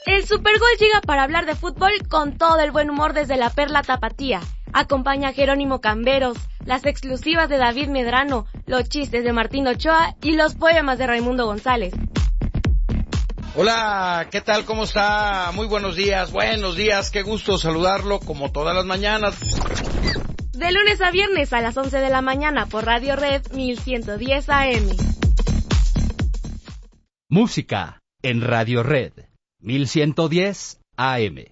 El Supergol llega para hablar de fútbol con todo el buen humor desde la Perla Tapatía. Acompaña a Jerónimo Camberos, las exclusivas de David Medrano, los chistes de Martín Ochoa y los poemas de Raimundo González. Hola, ¿qué tal? ¿Cómo está? Muy buenos días, qué gusto saludarlo como todas las mañanas. De lunes a viernes a las 11 de la mañana por Radio Red 1110 AM. Música en Radio Red 1110 AM.